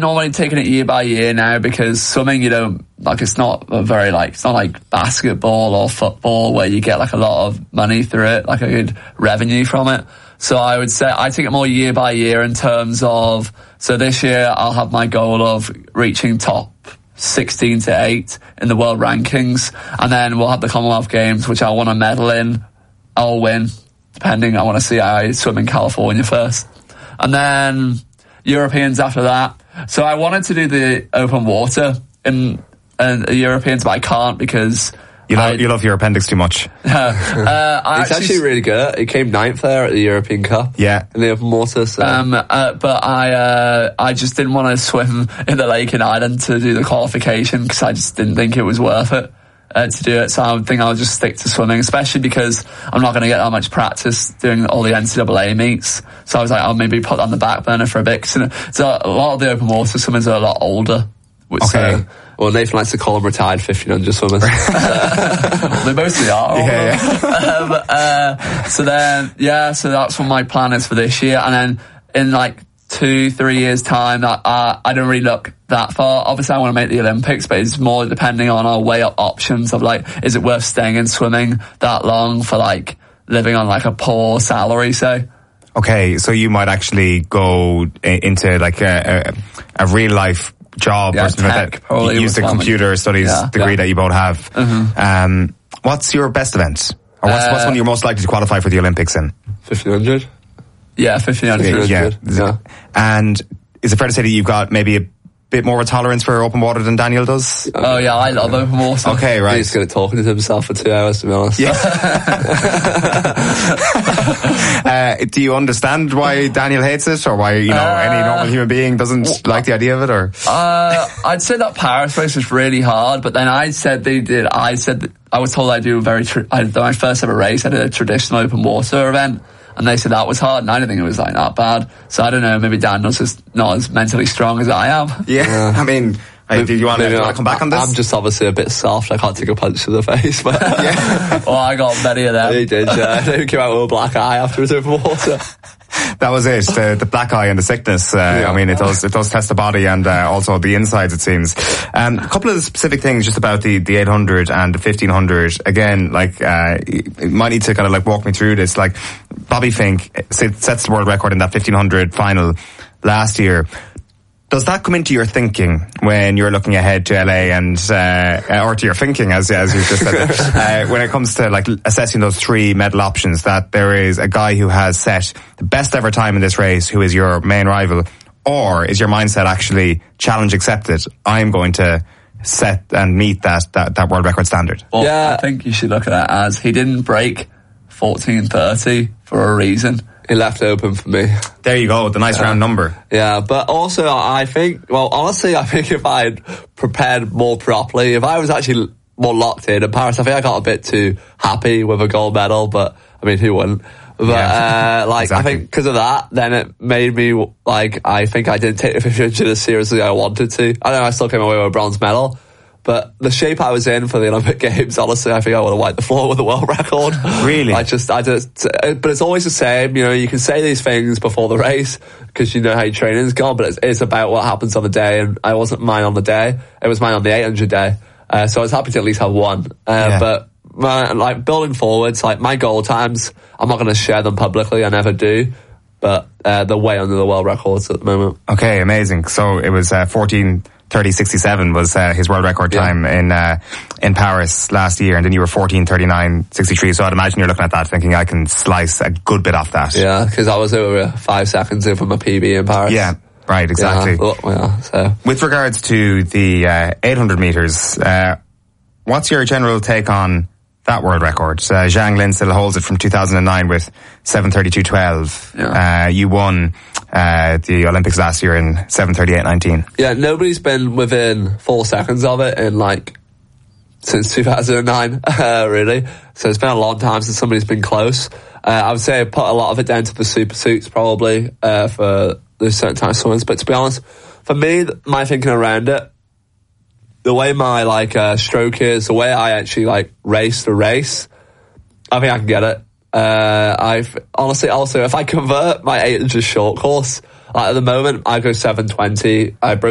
normally taking it year by year now, because swimming, it's not it's not like basketball or football where you get like a lot of money through it, like a good revenue from it. So I would say I take it more year by year in terms of, so this year I'll have my goal of reaching top 16 to 8 in the world rankings, and then we'll have the Commonwealth Games, which I want to medal in. I'll win, depending. I want to see I swim in California first, and then Europeans after that. So I wanted to do the open water in the Europeans, but I can't because you love your appendix too much. He's actually really good. He came 9th there at the European Cup. Yeah, in the open water. So. But I just didn't want to swim in the lake in Ireland to do the qualification, because I just didn't think it was worth it to do it. So I think I'll just stick to swimming, especially because I'm not going to get that much practice doing all the NCAA meets. So I was like, I'll maybe put that on the back burner for a bit, because so a lot of the open water swimmers are a lot older. Okay. Well, Nathan likes to call them retired 1500 swimmers. They mostly are. Yeah. So that's what my plan is for this year. And then in like 2-3 years' time, I don't really look that far. Obviously, I want to make the Olympics, but it's more depending on our way up options of like, is it worth staying in swimming that long for like living on like a poor salary, say? Okay, so you might actually go into like a real life job or something like that. Use the computer studies degree that you both have. Mm-hmm. What's your best event? Or what's one you're most likely to qualify for the Olympics in? 1500. Yeah, 1500. Yeah. And is it fair to say that you've got maybe a bit more of a tolerance for open water than Daniel does? Oh yeah, I love open water. Okay, right. He's good at talking to himself for 2 hours, to be honest. Yeah. Do you understand why Daniel hates it, or why any normal human being doesn't like the idea of it? Or I'd say that Paris race was really hard, but then I was told I'd do my first ever race. I did a traditional open water event, and they said that was hard, and I didn't think it was like that bad. So I don't know, maybe Daniel's just not as mentally strong as I am. Yeah. I mean, do you want to come back on this? I'm just obviously a bit soft. I can't take a punch to the face. But Well, I got many of them. He did, yeah. He came out with a black eye after his open water. That was it, the black eye and the sickness. I mean, it does test the body and also the insides, it seems. A couple of specific things just about the 800 and the 1500. Again, you might need to kind of walk me through this. Like, Bobby Fink sets the world record in that 1500 final last year. Does that come into your thinking when you're looking ahead to LA and, or to your thinking, as you just said, when it comes to assessing those 3 medal options, that there is a guy who has set the best ever time in this race who is your main rival? Or is your mindset actually challenge accepted? I'm going to set and meet that world record standard? Well, yeah. I think you should look at that as he didn't break 14:30 for a reason. He left it open for me. There you go, the nice round number. Yeah, but also I think if I had prepared more properly, if I was actually more locked in Paris, I think I got a bit too happy with a gold medal, but I mean, who wouldn't? But exactly. I think because of that, then it made me I think I didn't take the 1500 as seriously as I wanted to. I know I still came away with a bronze medal, but the shape I was in for the Olympic Games, honestly, I think I would have wiped the floor with a world record. Really? But it's always the same. You can say these things before the race because you know how your training's gone, but it's about what happens on the day, and I wasn't mine on the day. It was mine on the 800 day. So I was happy to at least have one. But building forwards, my goal times, I'm not going to share them publicly. I never do. But they're way under the world records at the moment. Okay, amazing. So it was 14:30.67 was his world record time in Paris last year, and then you were 14:39.63. So I'd imagine you're looking at that thinking I can slice a good bit off that. Yeah, because I was over 5 seconds in from my PB in Paris. Yeah, right, exactly. So. With regards to the 800 meters, what's your general take on that world record? Zhang Lin still holds it from 2009 with 7:32.12. Yeah. You won the Olympics last year in 7:38.19. Yeah, nobody's been within 4 seconds of it in since 2009, really. So it's been a long time since somebody's been close. I would say I put a lot of it down to the super suits probably for those certain types of swimmers. But to be honest, for me, my thinking around it, the way my stroke is, the way I actually race the race, I think I can get it. I've honestly also, if I convert my 800 short course, at the moment I go 7:20. I broke